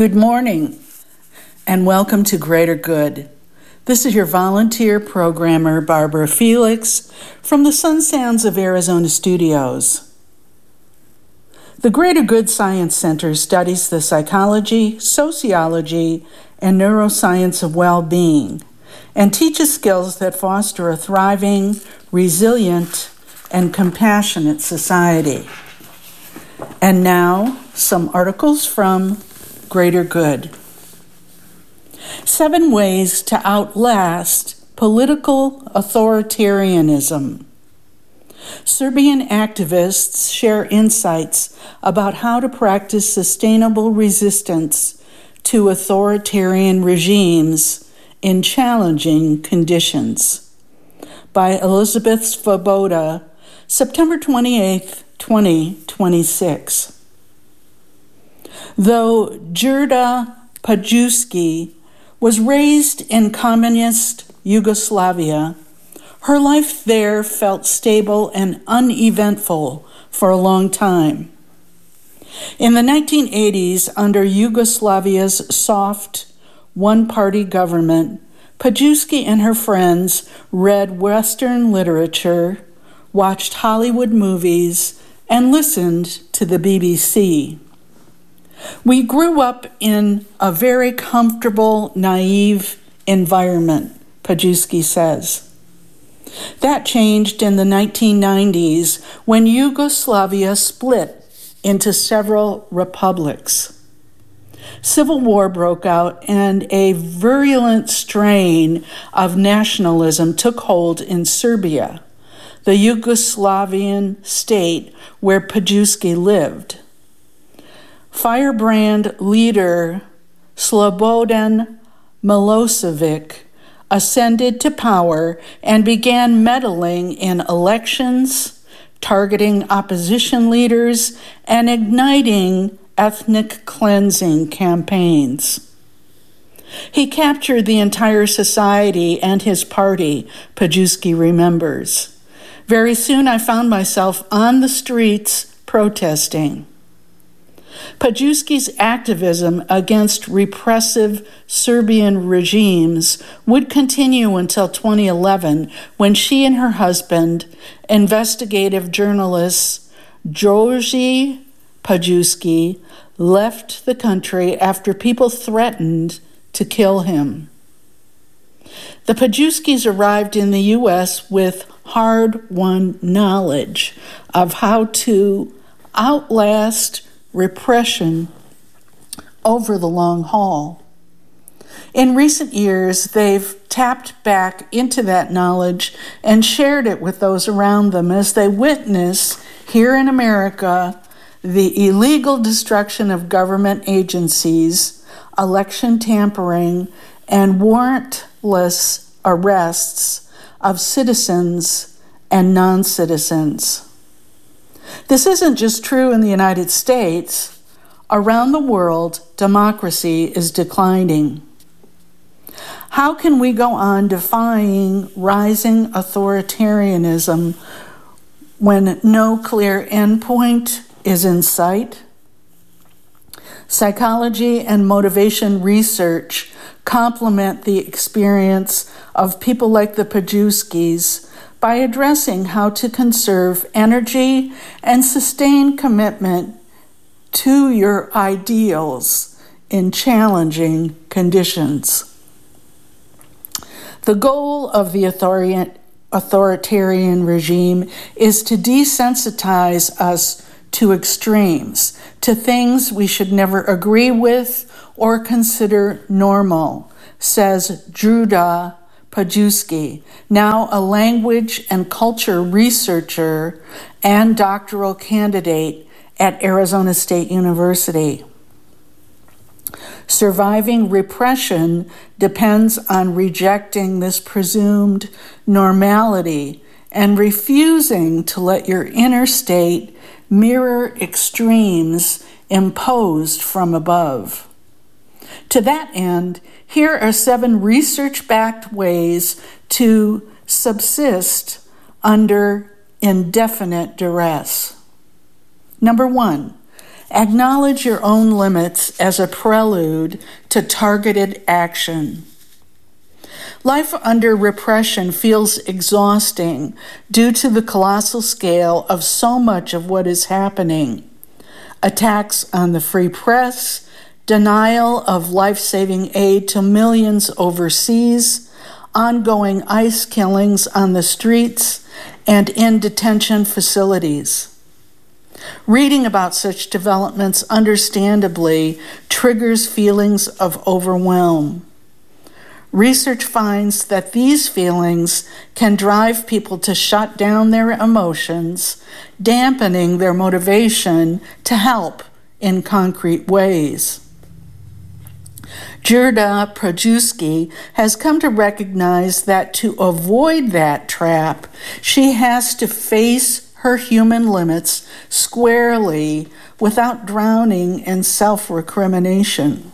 Good morning, and welcome to Greater Good. This is your volunteer programmer, Barbara Felix, from the Sun Sounds of Arizona studios. The Greater Good Science Center studies the psychology, sociology, and neuroscience of well-being, and teaches skills that foster a thriving, resilient, and compassionate society. And now, some articles from Greater Good. 7 ways to outlast political authoritarianism. Serbian activists share insights about how to practice sustainable resistance to authoritarian regimes in challenging conditions. By Elizabeth Svoboda, September 28, 2026. Though Đurđa Pajuski was raised in communist Yugoslavia, her life there felt stable and uneventful for a long time. In the 1980s, under Yugoslavia's soft, one-party government, Pajuski and her friends read Western literature, watched Hollywood movies, and listened to the BBC. We grew up in a very comfortable, naive environment, Pajuski says. That changed in the 1990s when Yugoslavia split into several republics. Civil war broke out and a virulent strain of nationalism took hold in Serbia, the Yugoslavian state where Pajuski lived. Firebrand leader Slobodan Milosevic ascended to power and began meddling in elections, targeting opposition leaders, and igniting ethnic cleansing campaigns. He captured the entire society and his party, Pajuski remembers. Very soon I found myself on the streets protesting. Pajuski's activism against repressive Serbian regimes would continue until 2011 when she and her husband, investigative journalist Jože Pajuski, left the country after people threatened to kill him. The Pajuskis arrived in the U.S. with hard-won knowledge of how to outlast repression over the long haul. In recent years, they've tapped back into that knowledge and shared it with those around them as they witness here in America the illegal destruction of government agencies, election tampering, and warrantless arrests of citizens and non-citizens. This isn't just true in the United States. Around the world, democracy is declining. How can we go on defying rising authoritarianism when no clear endpoint is in sight? Psychology and motivation research complement the experience of people like the Pajuskis by addressing how to conserve energy and sustain commitment to your ideals in challenging conditions. The goal of the authoritarian regime is to desensitize us to extremes, to things we should never agree with or consider normal, says Đurđa Pajuski, now a language and culture researcher and doctoral candidate at Arizona State University. Surviving repression depends on rejecting this presumed normality and refusing to let your inner state mirror extremes imposed from above. To that end, here are 7 research-backed ways to subsist under indefinite duress. Number 1, Acknowledge your own limits as a prelude to targeted action. Life under repression feels exhausting due to the colossal scale of so much of what is happening. Attacks on the free press, denial of life-saving aid to millions overseas, ongoing ICE killings on the streets and in detention facilities. Reading about such developments understandably triggers feelings of overwhelm. Research finds that these feelings can drive people to shut down their emotions, dampening their motivation to help in concrete ways. Gerda Projewski has come to recognize that to avoid that trap, she has to face her human limits squarely without drowning in self-recrimination.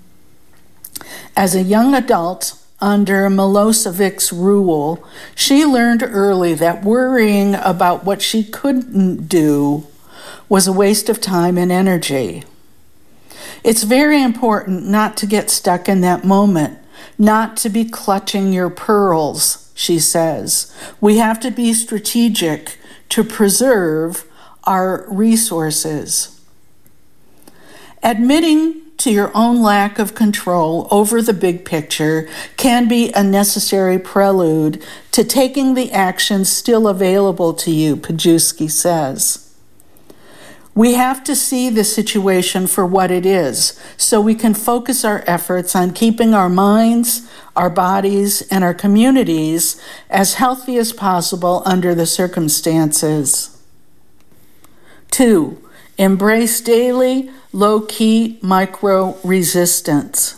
As a young adult under Milosevic's rule, she learned early that worrying about what she couldn't do was a waste of time and energy. It's very important not to get stuck in that moment, not to be clutching your pearls, she says. We have to be strategic to preserve our resources. Admitting to your own lack of control over the big picture can be a necessary prelude to taking the action still available to you, Projewski says. We have to see the situation for what it is, so we can focus our efforts on keeping our minds, our bodies, and our communities as healthy as possible under the circumstances. 2. Embrace daily, low-key micro-resistance.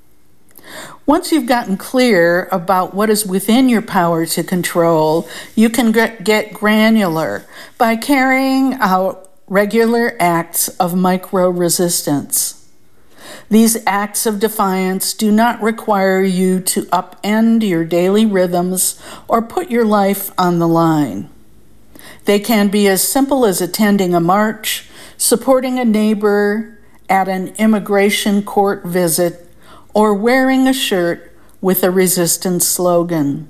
Once you've gotten clear about what is within your power to control, you can get granular by carrying out regular acts of micro-resistance. These acts of defiance do not require you to upend your daily rhythms or put your life on the line. They can be as simple as attending a march, supporting a neighbor at an immigration court visit, or wearing a shirt with a resistance slogan.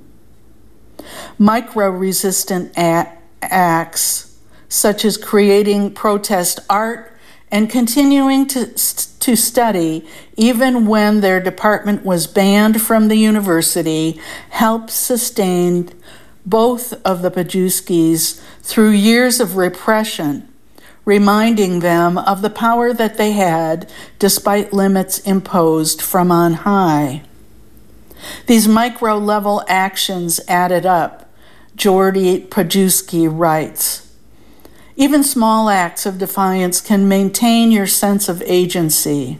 Micro-resistant acts such as creating protest art and continuing to study even when their department was banned from the university, helped sustain both of the Projewskis through years of repression, reminding them of the power that they had despite limits imposed from on high. These micro-level actions added up, Jordy Projewski writes. Even small acts of defiance can maintain your sense of agency.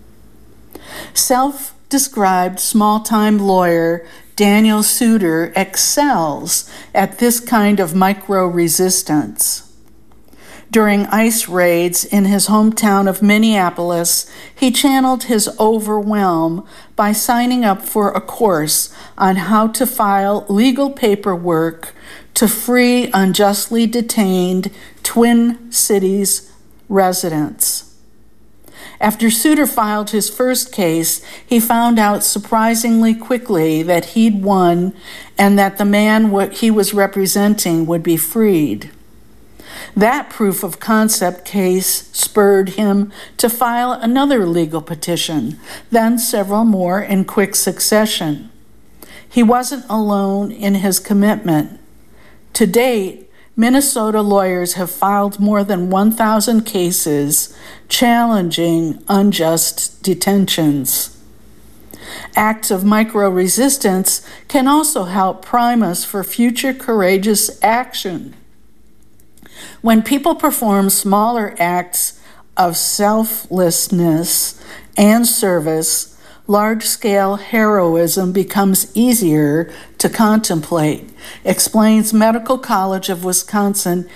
Self-described small-time lawyer Daniel Suter excels at this kind of micro-resistance. During ICE raids in his hometown of Minneapolis, he channeled his overwhelm by signing up for a course on how to file legal paperwork to free unjustly detained Twin Cities residents. After Suter filed his first case, he found out surprisingly quickly that he'd won and that the man he was representing would be freed. That proof of concept case spurred him to file another legal petition, then several more in quick succession. He wasn't alone in his commitment. To date, Minnesota lawyers have filed more than 1,000 cases challenging unjust detentions. Acts of micro-resistance can also help prime us for future courageous action. When people perform smaller acts of selflessness and service, large-scale heroism becomes easier to contemplate, explains Medical College of Wisconsin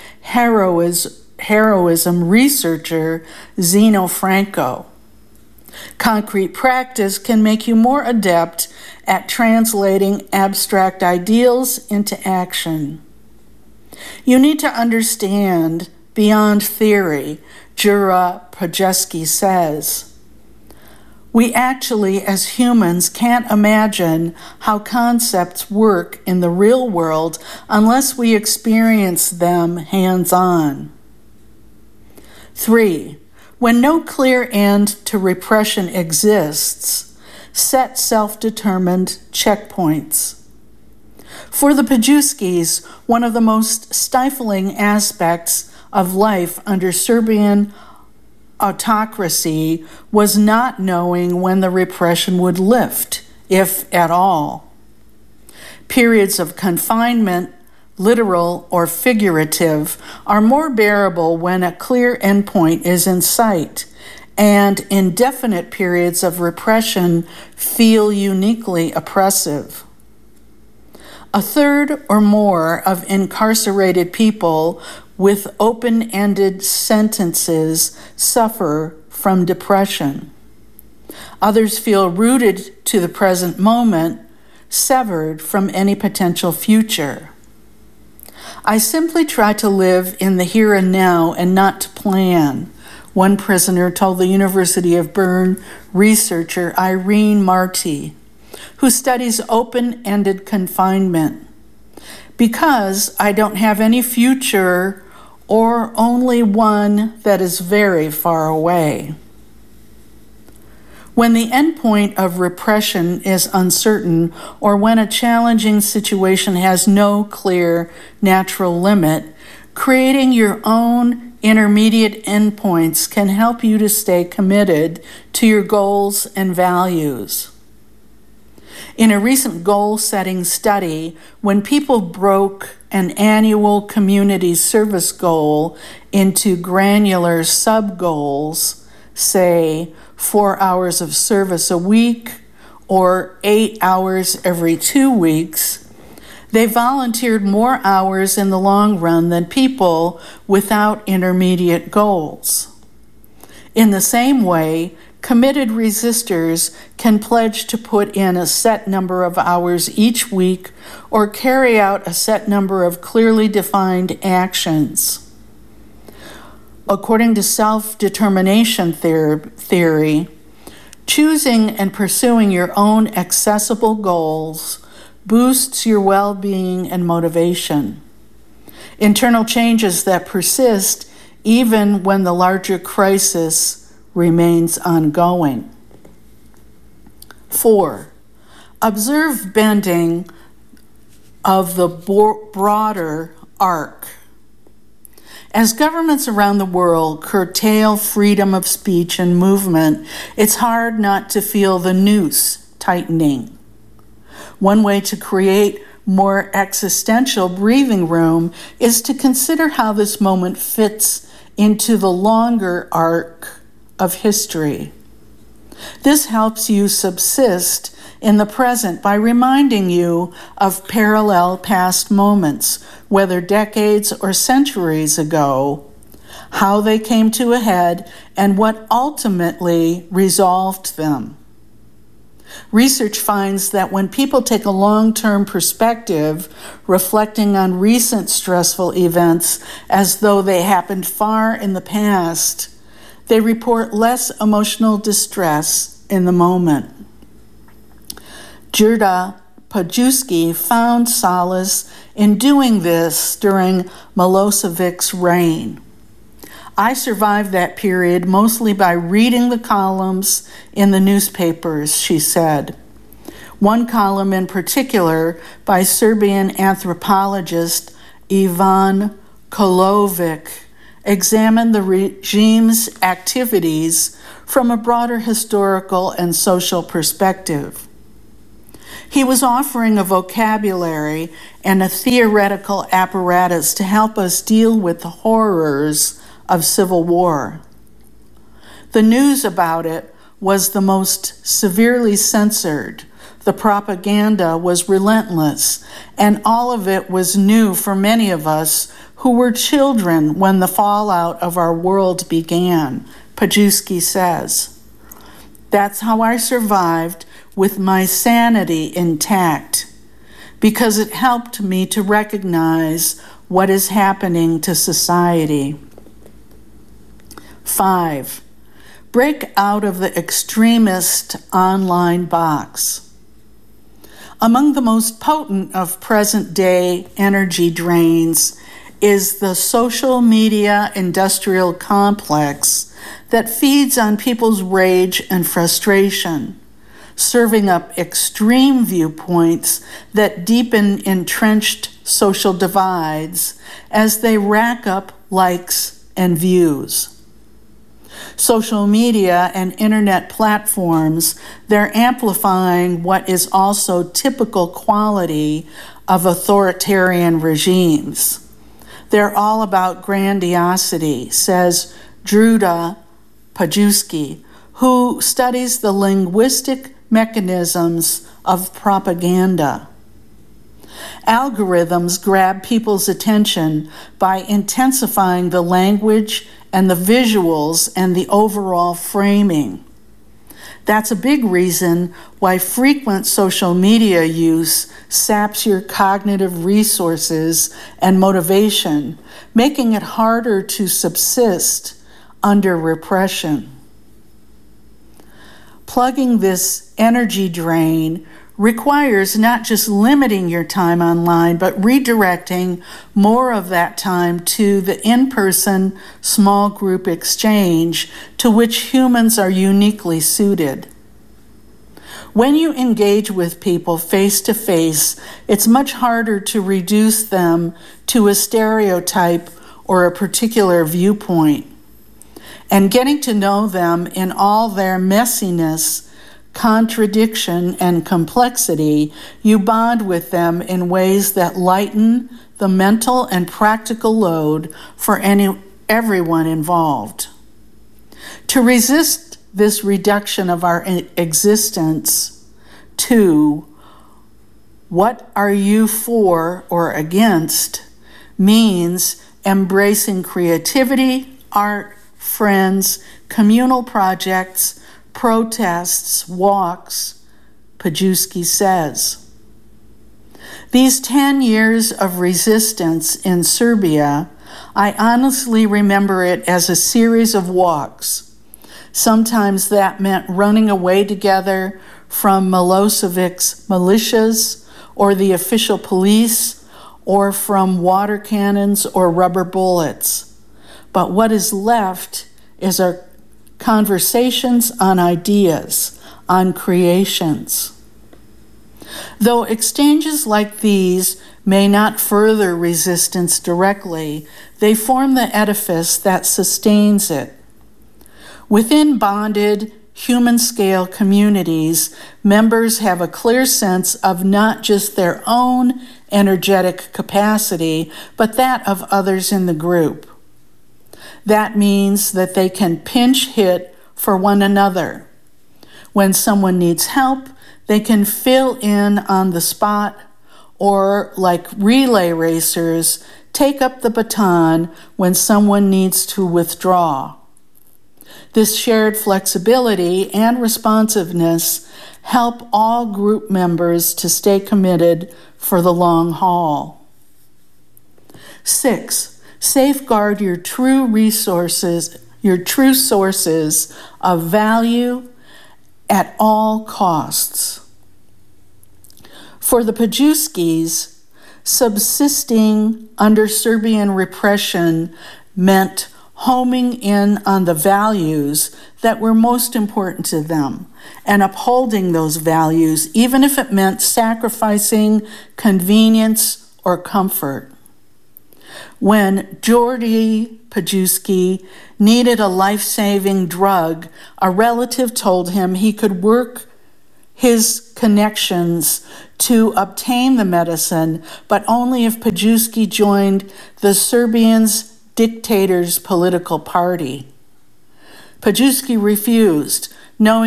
heroism researcher Zeno Franco. Concrete practice can make you more adept at translating abstract ideals into action. You need to understand, beyond theory, Jura Projeski says, "We actually, as humans, can't imagine how concepts work in the real world unless we experience them hands-on." 3. When no clear end to repression exists, set self-determined checkpoints. For the Pajuskis, one of the most stifling aspects of life under Serbian autocracy was not knowing when the repression would lift, if at all. Periods of confinement, literal or figurative, are more bearable when a clear endpoint is in sight, and indefinite periods of repression feel uniquely oppressive. A third or more of incarcerated people with open-ended sentences suffer from depression. Others feel rooted to the present moment, severed from any potential future. "I simply try to live in the here and now and not to plan," one prisoner told the University of Bern researcher Irene Marti, who studies open-ended confinement. "Because I don't have any future or only one that is very far away." When the endpoint of repression is uncertain, or when a challenging situation has no clear natural limit, creating your own intermediate endpoints can help you to stay committed to your goals and values. In a recent goal-setting study, when people broke an annual community service goal into granular sub-goals, say 4 hours of service a week or 8 hours every 2 weeks, they volunteered more hours in the long run than people without intermediate goals. In the same way, committed resistors can pledge to put in a set number of hours each week or carry out a set number of clearly defined actions. According to self-determination theory, choosing and pursuing your own accessible goals boosts your well-being and motivation. Internal changes that persist even when the larger crisis remains ongoing. 4. Observe bending of the broader arc. As governments around the world curtail freedom of speech and movement, it's hard not to feel the noose tightening. One way to create more existential breathing room is to consider how this moment fits into the longer arc of history. This helps you subsist in the present by reminding you of parallel past moments, whether decades or centuries ago, how they came to a head, and what ultimately resolved them. Research finds that when people take a long-term perspective, reflecting on recent stressful events as though they happened far in the past, they report less emotional distress in the moment. Jura Projeski found solace in doing this during Milosevic's reign. "I survived that period mostly by reading the columns in the newspapers," she said. One column in particular by Serbian anthropologist Ivan Kolovic examined the regime's activities from a broader historical and social perspective. He was offering a vocabulary and a theoretical apparatus to help us deal with the horrors of civil war. The news about it was the most severely censored. The propaganda was relentless, and all of it was new for many of us who were children when the fallout of our world began, Projeski says. "That's how I survived with my sanity intact, because it helped me to recognize what is happening to society." 5. Break out of the extremist online box. Among the most potent of present-day energy drains is the social media industrial complex that feeds on people's rage and frustration, serving up extreme viewpoints that deepen entrenched social divides as they rack up likes and views. Social media and internet platforms, they're amplifying what is also typical quality of authoritarian regimes. They're all about grandiosity, says Druda Pajewski, who studies the linguistic mechanisms of propaganda. Algorithms grab people's attention by intensifying the language and the visuals and the overall framing. That's a big reason why frequent social media use saps your cognitive resources and motivation, making it harder to subsist under repression. Plugging this energy drain requires not just limiting your time online, but redirecting more of that time to the in-person small group exchange to which humans are uniquely suited. When you engage with people face to face, it's much harder to reduce them to a stereotype or a particular viewpoint. And getting to know them in all their messiness, contradiction, and complexity, you bond with them in ways that lighten the mental and practical load for everyone involved. To resist this reduction of our existence to what are you for or against means embracing creativity, art, friends, communal projects, protests, walks, Pajewski says. These 10 years of resistance in Serbia, I honestly remember it as a series of walks. Sometimes that meant running away together from Milosevic's militias or the official police or from water cannons or rubber bullets. But what is left is our conversations on ideas, on creations. Though exchanges like these may not further resistance directly, they form the edifice that sustains it. Within bonded, human-scale communities, members have a clear sense of not just their own energetic capacity, but that of others in the group. That means that they can pinch hit for one another. When someone needs help, they can fill in on the spot, or like relay racers, take up the baton when someone needs to withdraw. This shared flexibility and responsiveness help all group members to stay committed for the long haul. 6. Safeguard your true resources, your true sources of value at all costs. For the Pajewskis, subsisting under Serbian repression meant homing in on the values that were most important to them and upholding those values, even if it meant sacrificing convenience or comfort. When Georgi Pajewski needed a life-saving drug, a relative told him he could work his connections to obtain the medicine, but only if Pajewski joined the Serbian's dictator's political party. Pajewski refused, knowing